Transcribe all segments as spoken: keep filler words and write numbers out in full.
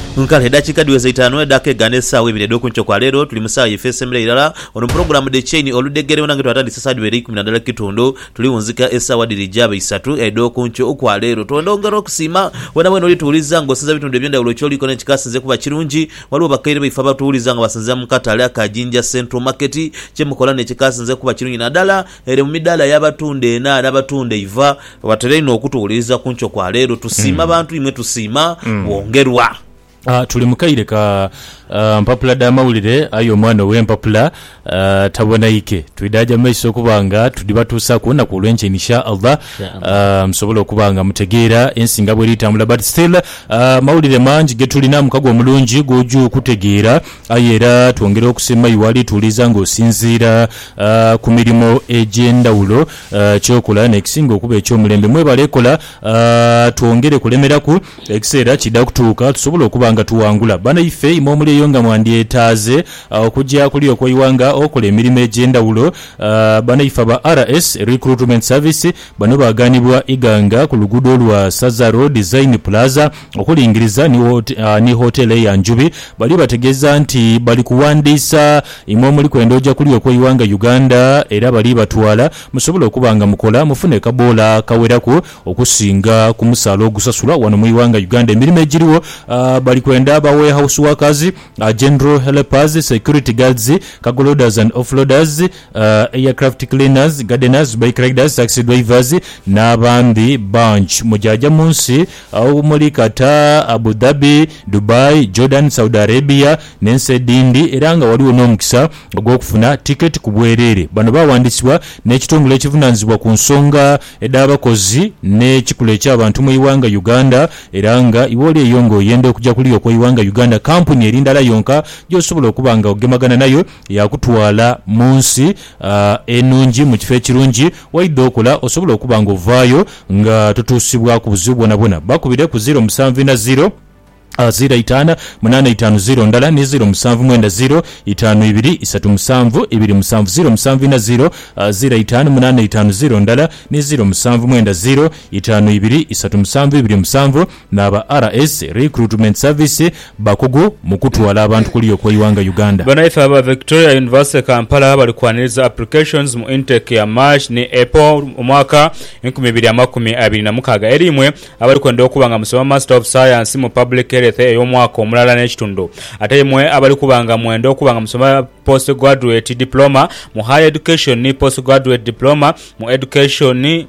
nkale dakika diweza itano edake ganesa webire doko ncho kwa lero tuli musawa yefese mle ilala ono program de chain oludegere wanange twatandi sasadi weri kumi na ndala kitondo tuli unzika esa wadiri jaba isatu edoko ncho kwa lero tuondongera okusima wana weno lituuliza ngo sinza bitundu byenda ulocholi kone chikasinze kuba kirungi waliwo bakaire bifaba tuuliza nga basinza mukatale akajinja Central Market chemukolane chikasinze kuba kirungi nadala ere mu midala yabatunde na nabatunde iva watereno okutuuliza kuncho kwa lero tusima mm. bantu imwe tusima mm. wongerwa. Uh, tuli mukaire ka uh, mpapula da mawulire ayo mwana w'empapula uh, tabona ike tuidaja maiso kubanga tudiba tusa kuona ku lwenche insha Allah uh, msobola kubanga mutegeera ensinga bwe litambula but still uh, mawulire manji getulina mukago mulungi goju kutegeera ayera tuongera okusema iwali tuliza ngo sinzira uh, ku mirimo ejendawulo uh, kyokola nekisinga okuba ekyomulembe mwebalekola uh, tuongere kulemeraku ekiseera kidda kutuuka tusobola okuba nga tuwangula bana ife imomule yonga mwandietaze okujja uh, kuliyo koyiwanga okola emirimu ejendawulo uh, bana ife ba R S Recruitment Service bano baganibwa iganga ku lugudo lwa Sazaro Design Plaza okulingiriza ni, hot, uh, ni hotel ya Njubi bali bategeza nti bali kuwandisa imomuli kwendoja kuliyo koyiwanga Uganda era bali batwala musobola okubanga mukola mufune kabola kaweraku okusinga ku musalo ogusasula wano muyiwanga Uganda emirimu ejiriwo uh, bali kwenda ba warehouse workers, uh, general helpers, security guards, cargo loaders and offloaders, uh, aircraft cleaners, gardeners, bike riders, taxi drivers n'abandi bunch mujaja munsi au muri Qatar, Abu Dhabi, Dubai, Jordan, Saudi Arabia nense dindi eranga waliwo n'omukisa ogwokufuna ticket kubwerere bano bawandisibwa n'ekitongole ekivunanzibwa ku nsonga edabakozi n'ekikula eky'abantu mu Iwanga Uganda eranga iwoli eyongo yende okujja kuliyo kwa Iwanga Uganda kampuni erindala yonka gyosobola okubanga ogemagana nayo yakutwala munsi uh, enungi mu kifo ekirungi waidde okola osobola okubanga ovaayo nga tutuusibwa ku buzibu bwona bwona bakubire ku zero seven zero zero itana munana itanu zero ndala ni zero musanvu mwenda zero itanu ibiri isatu musanvu ibiri musanvu zero musanvu na zero zero itanu munana itanu zero ndala ni zero musanvu mwenda zero itanu ibiri isatu musanvu ibiri musanvu n'aba R S Recruitment Service bakugu mukutwala abantu kuliyo kwa Iwanga Uganda bana ifa aba Victoria University Kampala bali kwaniriza applications mu intake ya March ni April umwaka enkumi bibiri amakumi abiri na mukaaga erimwe abali kwenda okubanga musoma Master of Science mu Public Health ey'omwaka omulala n'ekitundu ate mwe abali kubanga mwendo okubanga musoma postgraduate diploma mu higher education ni postgraduate diploma mu education ni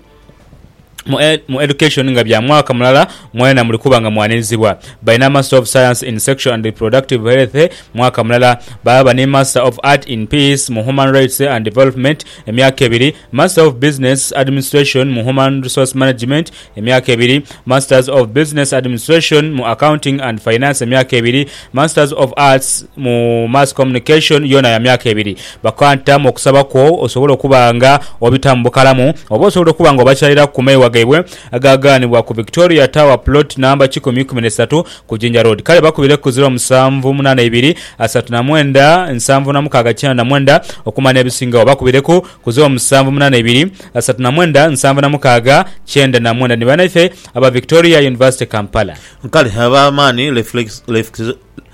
mu, ed, mu education nga bya mwaka mulala mwena muli kubanga mwanizibwa baina Master of Science in Sexual and Reproductive Health mwaka mulala baba ni Master of Art in Peace mu Human Rights and Development emyaka ebiri Master of Business Administration mu Human Resource Management emyaka ebiri Masters of Business Administration mu Accounting and Finance emyaka ebiri Masters of Arts mu Mass Communication yona ya myaka ebiri bakanta mu kusaba ko osobola kubanga obitambukalamu obo osobola kubanga obachalira kumewa gaibwe agaganibwa ku Victoria Tower plot number kikumi kumi na tatu ku Jinja Road kale bakubire ku zero musanvu munana ibiri asatu na mwenda nsanvu na mukaga cyenda na mwenda okumana ebisinga bakubire ku ku zero musanvu munana ibiri asatu na mwenda nsanvu na mukaga cyenda na mwenda ni bana ife aba Victoria University Kampala kale aba mani reflex reflex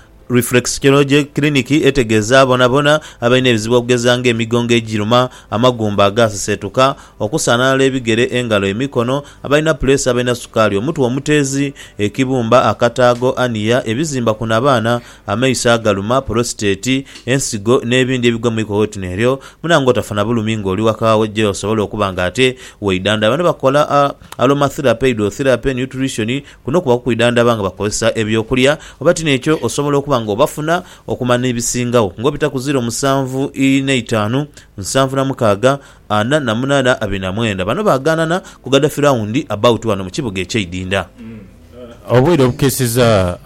reflexology clinic etegeza bona bona abaine ebizibu okugezanga emigongo ejiruma amagumba agasesetuka okusana lebigere engalo emikono abaina press abaina sukali omutu omutezi ekibumba akatago aniya ebizimba kuna abana amaiso agaluma prostate ensigo nebindi ebigwa mu ikohotineryo munango tafana bulumingo oli wakawo je osobola okubanga ate weidanda bana bakola uh, aromatherapy hydrotherapy nutrition kuno kuba kuidanda banga bakozesa ebyokulya obati nekyo osobola okuba ngo bafuna okumana ebisingawo ngobita ku zero musanvu ine itanu musanvu na mukaga ana na munana abina mwenda bano baganana ku Gaddafi round about wano mu kibuga eky'Idinda obwero obukesiza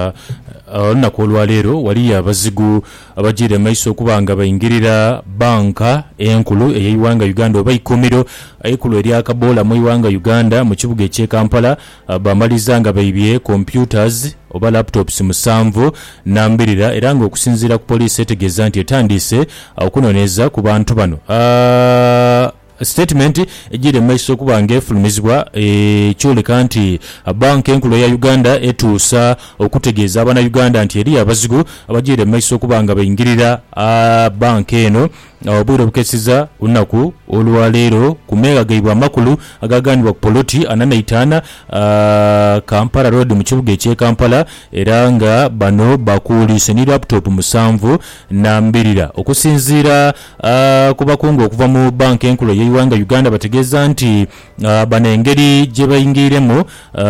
oluna kolwalero wali abazigu abajire maiso kubanga bayingirira banka enkulu eyiwanga Uganda obayikomero ayikulu eri akabola mu Iwanga Uganda mu kibuga eky'e Kampala bamalizanga bayibye computers oba laptops musanvu nambirira era ngo okusinzira ku police etegeza nti etandise okunoneza ku bantu bano statement ejire maiso kubange efulumizibwa ekyoleka nti banka enkulu ya Uganda etuusa okutegeeza abana Uganda nti eri abazigu abajire maiso kubanga bayingirira banka eno obwire bukesiza unaku olwaleero kumega gaibwa makulu agaganibwa ku poloti ananaitana Kampala Road mu kibuga ekye Kampala era nga bano bakulise ni laptop musanvu na mbirira okusinzira ku bakungu okuva mu banka enkulu y'eggwanga Uganda bategeeza nti bano engeri gye bayingiremu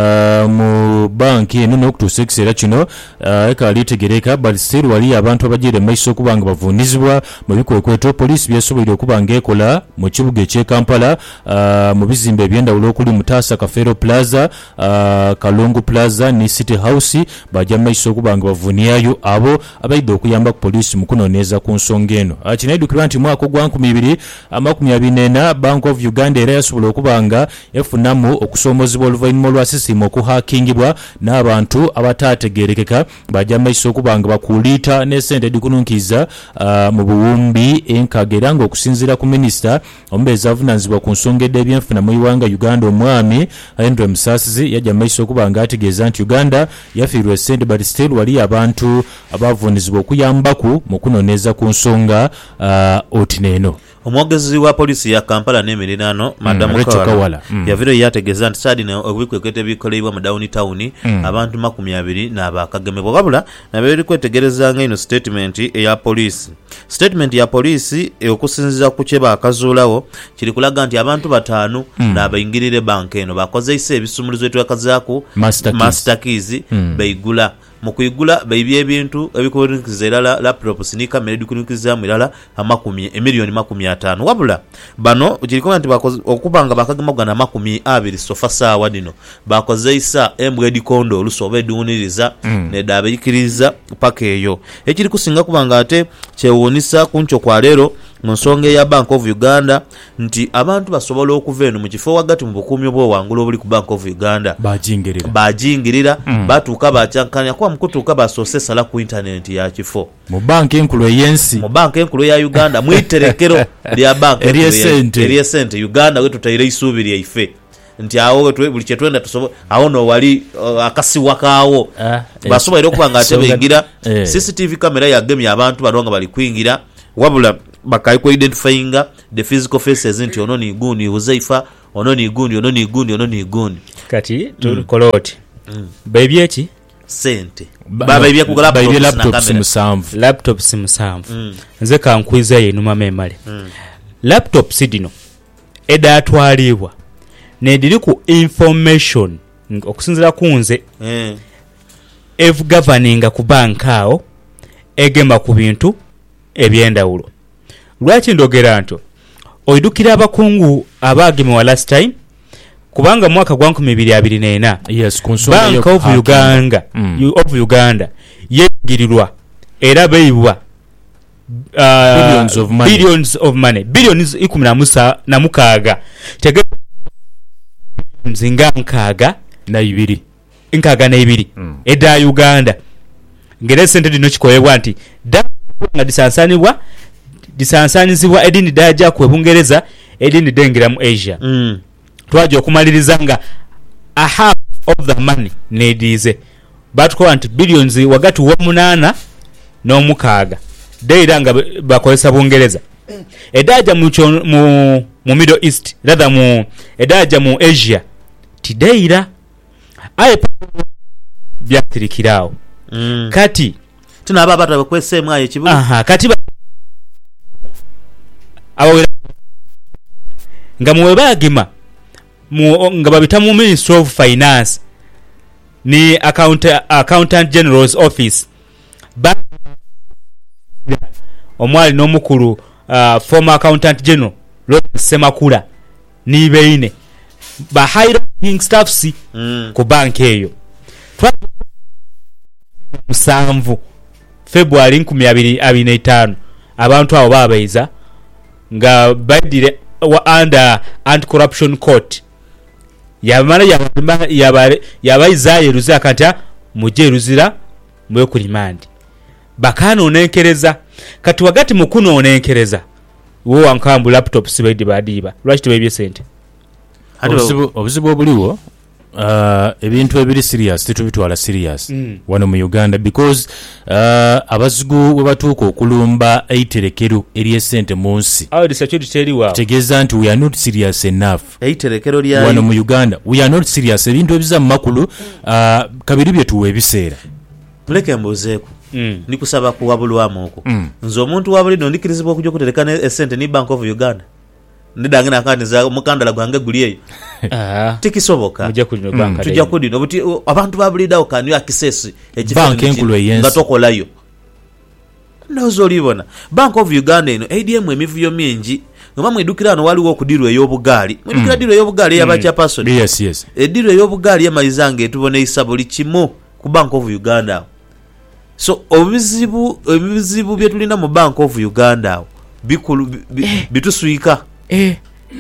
mu banki eno n'okutuusa ekiseera kino ekali tegereka balisiri wali abantu abajire maiso kubanga bavunizibwa mu bikwekweto poliisi byasoboire okubanga ekola mu kibuga ekye Kampala mu bizimbe ebyendawulo okuli Mutasa Kafero Plaza, Kalungu Plaza ne City House bajja maiso okubanga bavuniyayo abo abaidde okuyamba ku poliisi mu kunoonyeza ku nsonga eno. Kinaidukirwa nti mwaka gwa nkumi ibiri amakumi abiri n'ena Bank of Uganda era yasobola okuba efunamu okusoomozebwa oluvannyuma lwa sisimu okuhakingibwa n'abantu abataategeerekeka bajja maiso okubanga bakuliita n'essente edikununkiza mu buwumbi enkaga era ng'okusinziira ku minisita omubeezi avunaanyizibwa ku nsonga ed'ebyenfuna mu ggwanga Uganda omwami Andrew Musasizi yajja maiso okubanga ategeeza nti Uganda yafiirwa essente but still wali abantu abavunaanyizibwa okuyambaku mu kunoonyeza ku nsonga oti n'eno. Omwogezi wa polisi ya Kampala n'emiriraano Madamu Kawala yaviro yategeeza nti sadi ne obikwekete bikolebwa mu downtown abantu makumi abiri n'abakagemebwa wabula naberi kwetegereza nga ino statement eya polisi. Statement ya polisi okusinziza ku kye bakazuulawo kiri kulaga nti abantu bataano n'abayingirire banka eno bakozeisa ebisumulizo etwakazaako master keys beigula mu kuyigula baibye ebintu ebikunikiza erala laptops ni kamera edikunikiza mu erala amakumi emiliyoni makumi ataano wabula bano kiriko nti okubanga bakagema na makumi abiri sofa sawa dino bakozeisa embwedi kondo olusobe duniriza mm. ne dabikiriza paka eyo ekiri kusinga kubanga ate kyewunisa kuncho kwa lero mu nsonga ya Bank of Uganda nti abantu basobola okuva eno mu kifo wagati mu bukuumi obwo wangulu obuli ku Bank of Uganda bajingirira bajingirira mm. batuuka bacankanya kwa mkutuuka basosesa la ku internet ya kifo mu bank enkulu y'ensi mu bank enkulu ya Uganda mu iterekero lya bank eriye sente Uganda wetu tayire isubiri yaife nti awo buli kyetwenda tusobo awo no wali uh, akasiwa kaawo uh, basobola okubanga ate bengira eh. C C T V camera ya game y'abantu balonga bali kwingira wabula bakai ko identifying the physical faces nti ono ni gundi Huzaifa ono ni gundi ono ni gundi ono ni gundi kati tukoloti mm. baby eki sente baba ibya kugala laptops musanvu laptops musanvu mm. nze kankwiza ye numa memale mm. laptops dino eda atwalibwa nediri ku information okusinzira kunze eh ev governing ku bankao egema ku bintu ebyendawulo lwaki ndogera nto oidukira abakungu abagemewa last time kubanga mwaka gwa nkumi ibiri abiri n'ena yes Bank of Uganda mm. of Uganda yegirirwa era beibwa uh, billions of money billions of money billions ikumi na musa na mukaga tege nzinga nkaga na ibiri nkaga na ibiri mm. eda Uganda ngere sente dino kikoyebwa nti da nga disansanibwa disansanizibwa edini daja ku Bungereza edini dengira mu Asia mm. twaje okumaliriza nga a half of the money nedize batko anti billions wagati wa munana no mukaga deira nga bakozesa Bungereza edaja mu mu mu Middle East rather mu edaja mu Asia tideira aye byatirikirao mm. kati tuna baba batakwese mwaye kibu aha kati awo nga muwe bagima mu nga babita mu Ministry of Finance ni account accountant general's office ba omwali n'omukulu uh, former accountant general Lawrence Semakula ni beine ba high ranking staffs mm. ku bank eyo musanvu February nkumi abiri abiri n'etaano abantu abo babayeza nga badire wa under anti-corruption court yamara yabama yabare yabayizaye ruza kata muje ruzira mwe ku remand bakano onenkereza kati wagati mukuno onenkereza wo wankambu laptop sibaidi badiba lwaki tebebye sente obuzibu obuzibu obuliwo uh, ebintu ebiri serious tetubitwala serious mm. wano mu Uganda because uh, abazigu we batuuka okulumba eiterekero ery'esente mu nsi kitegeeza nti we are not serious enough eiterekero lya wano mu Uganda we are not serious ebintu ebiza mu makulu uh, kabiri bye tuwa ebiseera tuleke mbuzeeko mm. nikusaba kuwabulwamu okwo mm. nze omuntu wabulino ndikirizibwa okujja okutereka esente ni Bank of Uganda ndidange nakaniza mukandala gwange guli eyo ah tikisoboka mujja kulino banka mm. tujja kulino obuti abantu babulidawo kanyo access bank enkulu eyensi ngatokolayo nozo olibona Bank of Uganda eno A D M emivuyo mingi ngoma mwidukira no waliwo okudirwa eyobugali mwidukira mm. dirwa eyobugali yabacha person yes yes edirwa eyobugali yamalizange etubone isabuli kimo ku Bank of Uganda so obizibu ebizibu byetulina mu Bank of Uganda bikulu bituswika eh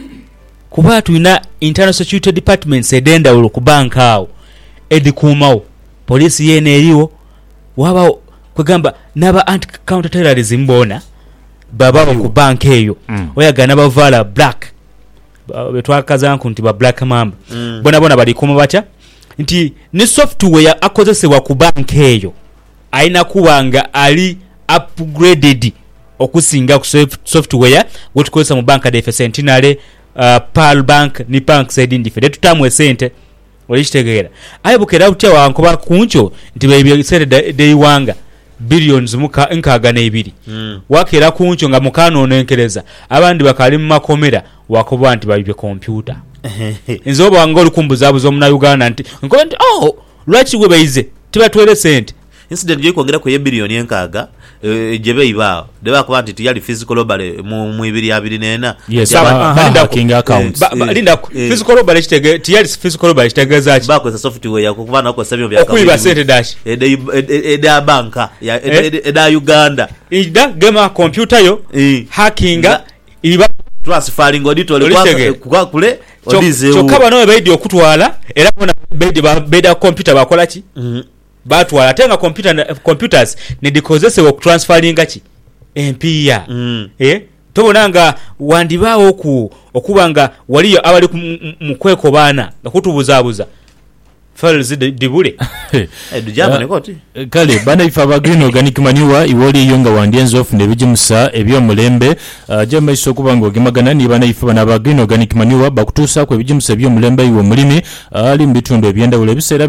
kuba tuina internal security departments edenda ulo ku bank awo edikumawo police yene eriwo waba kwegamba naba anti counter terrorism bona baba ku bank eyo mm. oyagana bavala black betwakaza nti ba black mamba mm. bona bona bali kuma bacha nti ni software akozesebwa ku bank eyo aina kubanga ali upgraded okusinga ku software wotukozesa mu banka de Centenary uh, Pearl Bank ni bank saidi ndifede tutamwe sente olishitegeera ayebukera utya wankoba kuncho nti bebye sente de iwanga billions muka nkaga na ibiri mm. wakera kuncho nga mukano onenkereza abandi bakali mu makomera wakoba nti babye computer enzoba wango lukumbuzabu zo muna Uganda nti nkoba nti oh lwachi we bayize tibatwere sente incident yo kwongera ko ye billion yenkaga e, jebe iba deba ko anti yali physical global mu mu ibiri abiri nena yes linda king accounts linda physical global kitege tiyali physical global kitegeza ki ba ko software ya kukubana ko sabyo bya account okuiba sente dash e e da banka ya e da Uganda ida gema computer yo hacking iba transferring auditory kwa kule odize chokaba no baidi okutwala era bona baidi ba beda computer bakola ki batwala tenga computer computers ne dikozese wo transferring achi empia mm. eh tobonanga wandibawo ku okubanga waliyo abali mukweko bana ngakutubuzabuza files dibule eh dujama nekoti kale bana ifa ba green organic manure iwoli yonga wandienzo of nebijimusa ebyo mulembe uh, jamba iso kubanga ogimagana ni bana ifa bana ba green organic manure bakutusa ku ebijimusa ebyo mulembe iwo mulimi ali uh, mbitundu ebyenda ule bisera